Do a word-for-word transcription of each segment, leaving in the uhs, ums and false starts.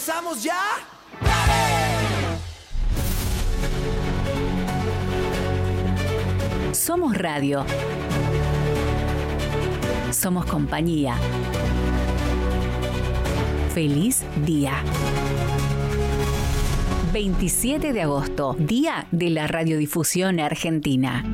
¿Empezamos ya? Somos radio. Somos compañía. Feliz día. veintisiete de agosto, Día de la Radiodifusión Argentina.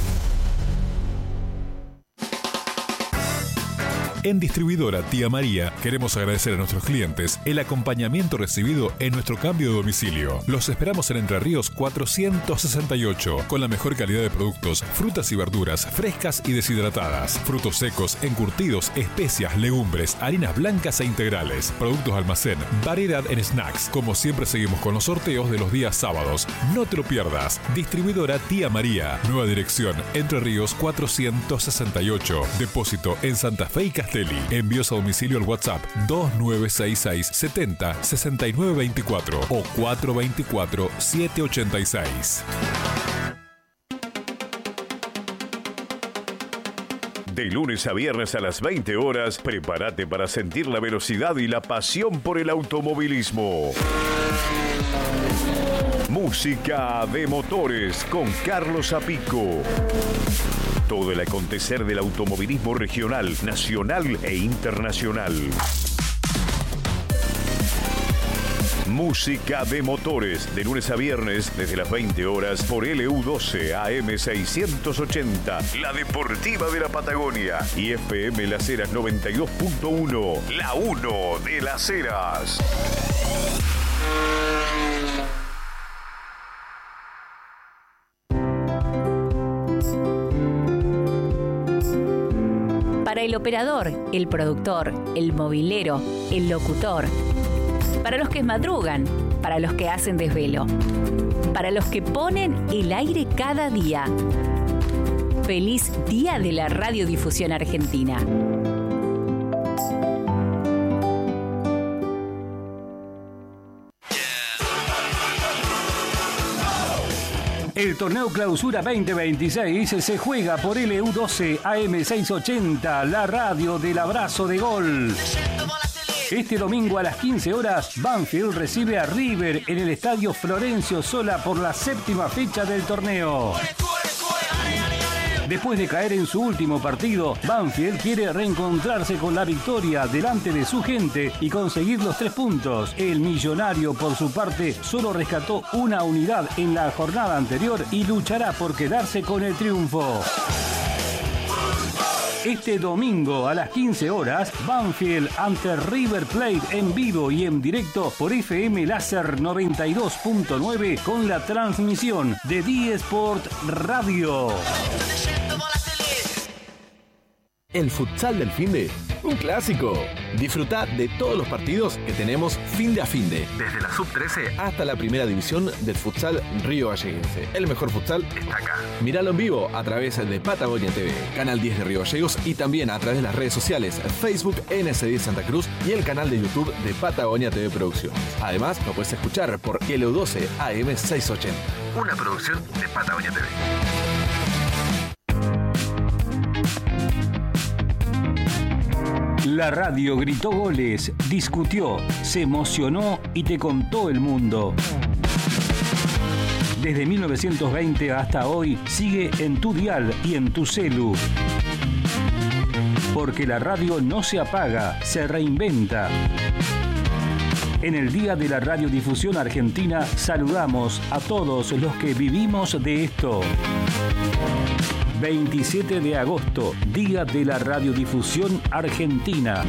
En Distribuidora Tía María queremos agradecer a nuestros clientes el acompañamiento recibido en nuestro cambio de domicilio. Los esperamos en Entre Ríos cuatrocientos sesenta y ocho, con la mejor calidad de productos, frutas y verduras frescas y deshidratadas, frutos secos, encurtidos, especias, legumbres, harinas blancas e integrales, productos almacén, variedad en snacks. Como siempre seguimos con los sorteos de los días sábados. No te lo pierdas. Distribuidora Tía María. Nueva dirección, Entre Ríos cuatrocientos sesenta y ocho. Depósito en Santa Fe y Castelli. Envíos a domicilio al WhatsApp dos nueve seis seis setenta sesenta y nueve veinticuatro o cuatro veinticuatro siete ochenta y seis. De lunes a viernes a las veinte horas, prepárate para sentir la velocidad y la pasión por el automovilismo. Música de motores con Carlos Apico. Todo el acontecer del automovilismo regional, nacional e internacional. Música de motores, de lunes a viernes, desde las veinte horas, por L U doce A M seiscientos ochenta, la deportiva de la Patagonia, y F M Las Heras noventa y dos punto uno, la uno de Las Heras. Para el operador, el productor, el movilero, el locutor. Para los que madrugan, para los que hacen desvelo. Para los que ponen el aire cada día. Feliz Día de la Radiodifusión Argentina. El torneo Clausura veinte veintiséis se juega por L U doce A M seiscientos ochenta, la radio del abrazo de gol. Este domingo a las quince horas, Banfield recibe a River en el estadio Florencio Sola por la séptima fecha del torneo. Después de caer en su último partido, Banfield quiere reencontrarse con la victoria delante de su gente y conseguir los tres puntos. El Millonario, por su parte, solo rescató una unidad en la jornada anterior y luchará por quedarse con el triunfo. Este domingo a las quince horas, Banfield ante River Plate en vivo y en directo por F M Láser noventa y dos punto nueve con la transmisión de D Sport Radio. El futsal del finde, un clásico. Disfruta de todos los partidos que tenemos finde a finde, desde la sub trece hasta la primera división del futsal Río Galleguense. El mejor futsal está acá. Míralo en vivo a través de Patagonia T V, Canal diez de Río Gallegos, y también a través de las redes sociales Facebook N S diez Santa Cruz y el canal de YouTube de Patagonia T V Producciones. Además, lo puedes escuchar por L U doce A M seiscientos ochenta, una producción de Patagonia T V. La radio gritó goles, discutió, se emocionó y te contó el mundo. Desde mil novecientos veinte hasta hoy sigue en tu dial y en tu celu. Porque la radio no se apaga, se reinventa. En el Día de la Radiodifusión Argentina saludamos a todos los que vivimos de esto. veintisiete de agosto, Día de la Radiodifusión Argentina.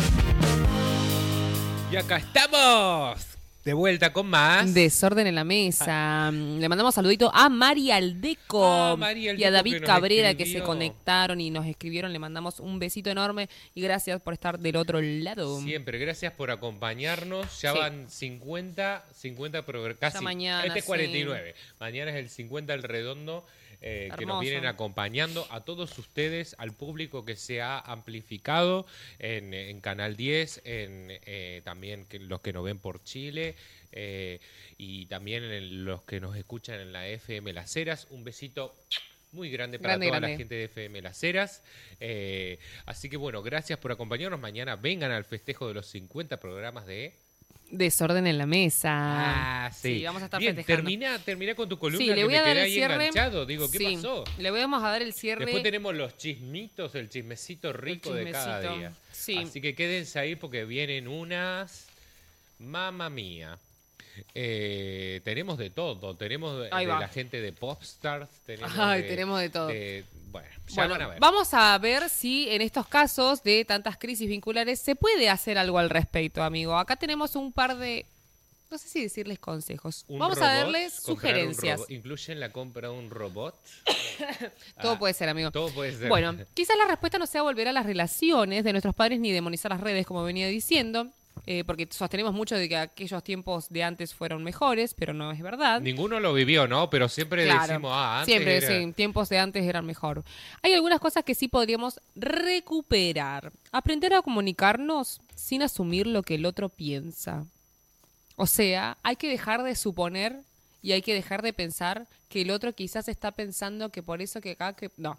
Y acá estamos, de vuelta con más Desorden en la Mesa. Le mandamos saludito a Mari Aldeco ah, Mari Aldeco y a David que Cabrera escribió. que se conectaron y nos escribieron. Le mandamos un besito enorme y gracias por estar del otro lado. Siempre, gracias por acompañarnos. Ya Sí. van cincuenta, cincuenta programas, casi. Ya mañana, este es cuarenta y sí. nueve. Mañana es el cincuenta al redondo. Eh, que nos Hermoso. vienen acompañando a todos ustedes, al público que se ha amplificado en, en Canal diez, en eh, también que los que nos ven por Chile eh, y también en los que nos escuchan en la F M Las Heras. Un besito muy grande para Grande, toda grande. la gente de F M Las Heras. Eh, así que bueno, gracias por acompañarnos. Mañana vengan al festejo de los cincuenta programas de Desorden en la mesa. Ah, sí. Sí, vamos a estar Bien, festejando. termina, termina con tu columna Sí, le que voy me a dar quedé el ahí cierre. enganchado. Digo, ¿qué Sí, pasó? le vamos a dar el cierre. Después tenemos los chismitos, el chismecito rico de cada chismecito, día. sí. Así que quédense ahí porque vienen unas... Mamma mía. Eh, tenemos de todo. Tenemos de, Ahí de va. la gente de Popstars. Tenemos Ay, de, tenemos de todo. de- bueno, ya Bueno, van a ver. vamos a ver si en estos casos de tantas crisis vinculares se puede hacer algo al respecto, amigo. Acá tenemos un par de, no sé si decirles consejos. Un Vamos a robot, darles comprar un sugerencias. robot. ¿Incluyen la compra de un robot? Todo Ah, puede ser, amigo. Todo puede ser. Bueno, quizás la respuesta no sea volver a las relaciones de nuestros padres ni demonizar las redes, como venía diciendo, eh, porque sostenemos mucho de que aquellos tiempos de antes fueron mejores, pero no es verdad. Ninguno lo vivió, ¿no? Pero siempre Claro, decimos, ah, antes siempre, era- sí, tiempos de antes eran mejor. Hay algunas cosas que sí podríamos recuperar. Aprender a comunicarnos sin asumir lo que el otro piensa. O sea, hay que dejar de suponer y hay que dejar de pensar que el otro quizás está pensando que por eso que acá, que no.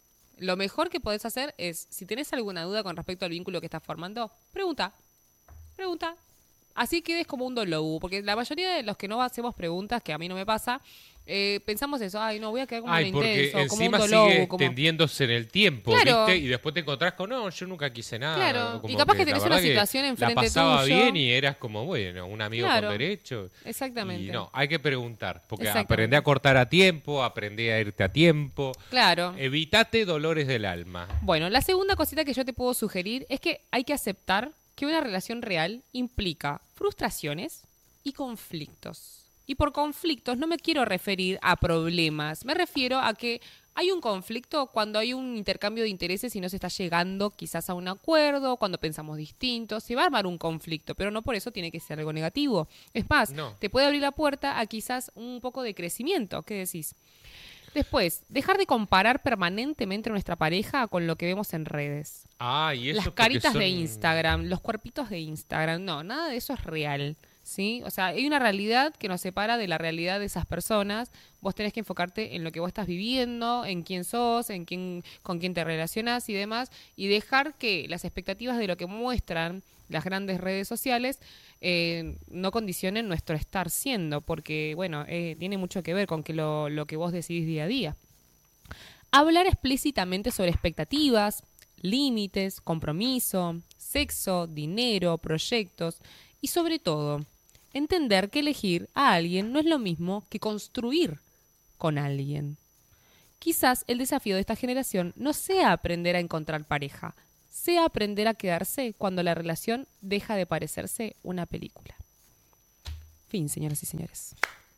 Lo mejor que podés hacer es, si tenés alguna duda con respecto al vínculo que estás formando, pregunta. Pregunta. Así quedes como un dolou, porque la mayoría de los que no hacemos preguntas, que a mí no me pasa, eh, pensamos eso, ay, no, voy a quedar como Ay, un porque intenso, como un encima dolou. sigue Como... extendiéndose en el tiempo, Claro. ¿viste? Y después te encontrás con, no, yo nunca quise nada. Claro, Como y capaz que la tenés verdad una situación enfrente La pasaba tuyo. bien y eras como, bueno, un amigo Claro, con derecho. exactamente. Y no, hay que preguntar, porque Exactamente. aprendé a cortar a tiempo, aprendí a irte a tiempo. Claro. Evitate dolores del alma. Bueno, la segunda cosita que yo te puedo sugerir es que hay que aceptar que una relación real implica frustraciones y conflictos. Y por conflictos no me quiero referir a problemas, me refiero a que hay un conflicto cuando hay un intercambio de intereses y no se está llegando quizás a un acuerdo, cuando pensamos distintos, se va a armar un conflicto, pero no por eso tiene que ser algo negativo. Es más, No. te puede abrir la puerta a quizás un poco de crecimiento. ¿Qué decís? Después, dejar de comparar permanentemente a nuestra pareja con lo que vemos en redes. Ah, y eso Las porque caritas son- de Instagram, los cuerpitos de Instagram, no, nada de eso es real, ¿sí? O sea, hay una realidad que nos separa de la realidad de esas personas. Vos tenés que enfocarte en lo que vos estás viviendo, en quién sos, en quién, con quién te relacionás y demás, y dejar que las expectativas de lo que muestran las grandes redes sociales eh, no condicionen nuestro estar siendo, porque, bueno, eh, tiene mucho que ver con que lo, lo que vos decidís día a día. Hablar explícitamente sobre expectativas, límites, compromiso, sexo, dinero, proyectos y sobre todo, entender que elegir a alguien no es lo mismo que construir con alguien. Quizás el desafío de esta generación no sea aprender a encontrar pareja, sea aprender a quedarse cuando la relación deja de parecerse una película. Fin, señoras y señores.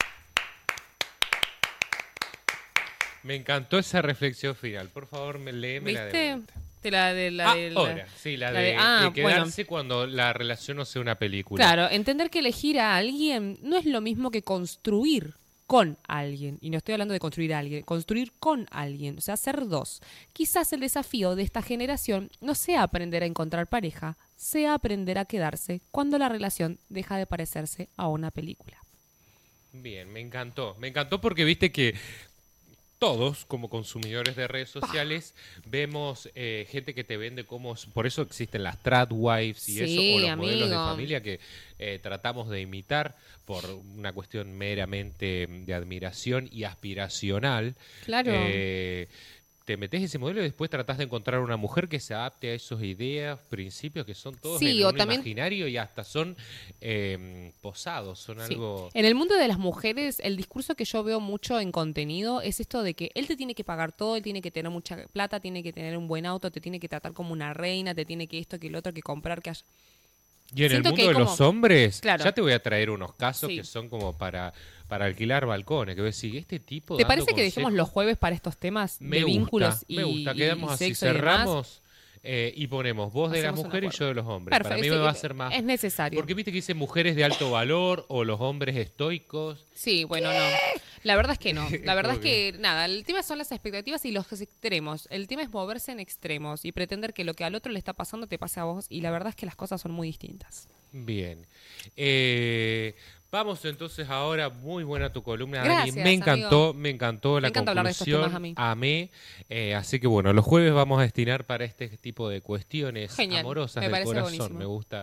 Me encantó esa reflexión final. Por favor, me léeme la de ¿Viste? vuelta. De la de la, Ah, de la- ahora, sí, la, la de, de- ah, de quedarse cuando la relación no sea una película. Claro, entender que elegir a alguien no es lo mismo que construir con alguien. Y no estoy hablando de construir a alguien, construir con alguien, o sea, ser dos. Quizás el desafío de esta generación no sea aprender a encontrar pareja, sea aprender a quedarse cuando la relación deja de parecerse a una película. Bien, me encantó. Me encantó porque viste que todos, como consumidores de redes sociales, vemos eh, gente que te vende como... Por eso existen las tradwives y Sí, eso, o los modelos de amigo. familia que eh, tratamos de imitar por una cuestión meramente de admiración y aspiracional. Claro. Eh, te metes ese modelo y después tratás de encontrar una mujer que se adapte a esos ideas, principios que son todos Sí, en o un también- imaginario y hasta son eh, posados, son Sí. algo... En el mundo de las mujeres, el discurso que yo veo mucho en contenido es esto de que él te tiene que pagar todo, él tiene que tener mucha plata, tiene que tener un buen auto, te tiene que tratar como una reina, te tiene que esto, que el otro, que comprar, que haya... Y en Siento el que mundo hay de los como- hombres, Claro. ya te voy a traer unos casos Sí. que son como para, para alquilar balcones, que voy a decir, este tipo ¿Te dando parece que dejemos consejos, los jueves para estos temas me de gusta, vínculos y me gusta, y- quedamos y así, sexo y demás? cerramos eh, y ponemos vos de la Hacemos un mujer y acuerdo. yo de los hombres. Perfecto, Para mí sí, me va a ser más... es necesario. Porque viste que dice mujeres de alto valor o los hombres estoicos. Sí, bueno, no. La verdad es que no. La verdad es Como que, nada, el tema son las expectativas y los extremos. El tema es moverse en extremos y pretender que lo que al otro le está pasando te pase a vos y la verdad es que las cosas son muy distintas. Bien. Eh, vamos entonces ahora, muy buena tu columna, Gracias, Dani. Me encantó, amigo. me encantó la Me encanta hablar de estos conclusión. temas a mí. Amé. Eh, así que bueno, los jueves vamos a destinar para este tipo de cuestiones Genial, amorosas me del parece corazón. buenísimo. Me gusta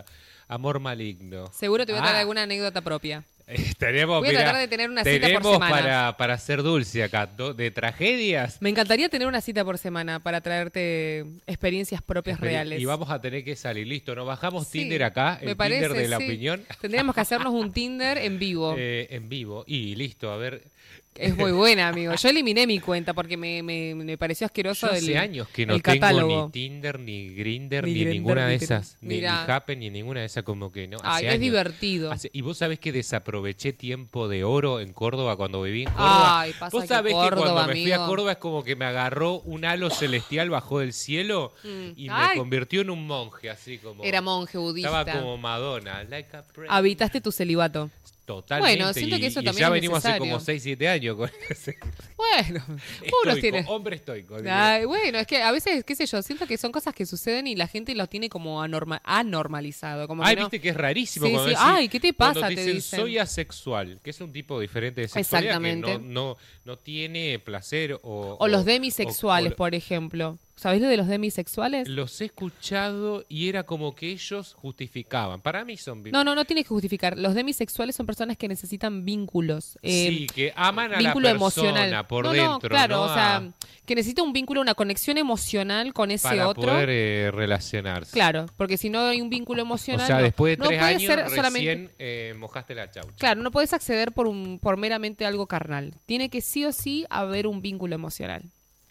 Amor maligno. Seguro te voy a traer Ah. alguna anécdota propia. Tenemos, Voy a mirá, tratar de tener una cita por tenemos semana. para, para ser dulce acá, do- de tragedias. Me encantaría tener una cita por semana para traerte experiencias propias reales. Y vamos a tener que salir, listo, nos bajamos Sí, Tinder acá, me el parece, Tinder de la sí. opinión. Tendríamos que hacernos un Tinder en vivo. Eh, en vivo, y listo, a ver. Es muy buena, amigo. Yo eliminé mi cuenta porque me, me, me pareció asqueroso Yo el hace años que no el tengo catálogo. ni Tinder, ni Grindr, Ni ni, Grindr, ninguna ni de Tinder. esas, ni, ni Mirá. Happen, ni ninguna de esas, como que no. Ay, hace es años. divertido. Hace- y vos sabés que desaproveché tiempo de oro en Córdoba cuando viví en Córdoba. Ay, pasa vos que sabés que, Córdoba, cuando me fui a amigo. Córdoba es como que me agarró un halo celestial, bajó del cielo Mm. y me Ay. convirtió en un monje, así como. Era monje budista. Estaba como Madonna, like a prayer. Habitaste tu celibato. Totalmente. Bueno, siento que y- eso y también ya es venimos hace necesario. como seis, siete años con ese. Bueno, uno Estoico, tiene... hombre estoico. digo. Ay, bueno, es que a veces, qué sé yo, siento que son cosas que suceden y la gente lo tiene como anorma- anormalizado. Como Ay, que no- viste que es rarísimo. Sí, cuando sí. decís- Ay, ¿qué te cuando pasa? te Te dicen, dicen. soy asexual, que es un tipo diferente de sexualidad Exactamente. que no, no, no tiene placer o... O los o- demisexuales, o- por ejemplo. ¿Sabés lo de los demisexuales? Los he escuchado y era como que ellos justificaban. Para mí son... No, no, no tienes que justificar. Los demisexuales son personas que necesitan vínculos. eh, Sí, que aman a vínculo la persona emocional. por no, dentro. no, claro, ¿no? o sea, A- que necesita un vínculo, una conexión emocional con ese para otro. poder eh, relacionarse. Claro, porque si no hay un vínculo O emocional. sea, no. después de No tres puede años ser recién solamente- eh, mojaste la chaucha. Claro, no puedes acceder por un por meramente algo carnal. Tiene que sí o sí haber un vínculo emocional.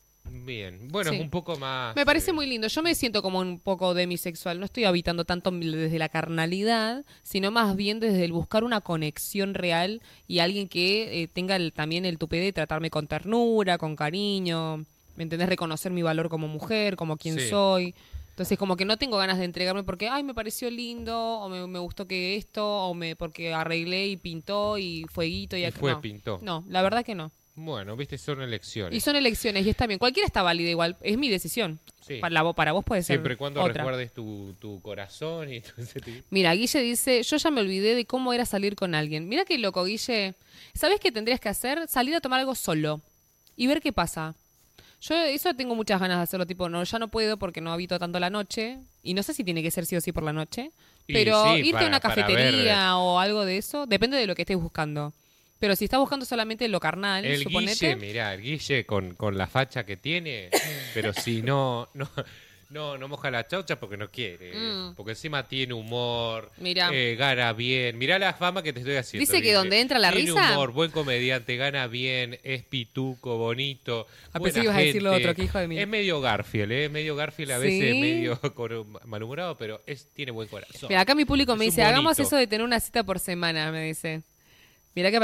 Bien, bueno, Sí. es un poco más... Me parece eh, muy lindo. Yo me siento como un poco demisexual. No estoy habitando tanto desde la carnalidad, sino más bien desde el buscar una conexión real y alguien que eh, tenga el- también el tupé de tratarme con ternura, con cariño. ¿Me entendés? Reconocer mi valor como mujer, como quien Sí. soy. Entonces, como que no tengo ganas de entregarme porque, ay, me pareció lindo, o me, me gustó que esto, o me porque arreglé y pintó y fueguito y, Y acá. fue, no. pintó. No, la verdad que no. Bueno, viste, son elecciones. Y son elecciones y está bien. Cualquiera está válida igual. Es mi decisión. Sí. Para, vo- para vos puede ser Siempre y cuando otra. recuerdes tu, tu corazón y todo ese tipo. Mira, Guille dice, yo ya me olvidé de cómo era salir con alguien. Mira qué loco, Guille. ¿Sabés qué tendrías que hacer? Salir a tomar algo solo y ver qué pasa. Yo eso tengo muchas ganas de hacerlo, tipo, no, ya no puedo porque no habito tanto la noche. Y no sé si tiene que ser sí o sí por la noche. Y Pero sí, irte para- a una para cafetería ver. o algo de eso, depende de lo que estés buscando. Pero si estás buscando solamente lo carnal, El suponete... Guille, mirá, el Guille con, con la facha que tiene, pero si no, no, no, no moja la chaucha porque no quiere. Mm. Porque encima tiene humor, Mirá. eh, gana bien. Mirá la fama que te estoy haciendo. Dice que Guille. donde entra la Tiene risa- humor, buen comediante, gana bien, es pituco, bonito. Ah, pensé buena que ibas a decir lo gente. otro, que hijo de mí. Es medio Garfield, ¿eh? Medio Garfield a ¿Sí? veces, medio con- malhumorado, pero es, tiene buen corazón. Mira, acá mi público me Es un dice, hagamos bonito. eso de tener una cita por semana, me dice. Mira que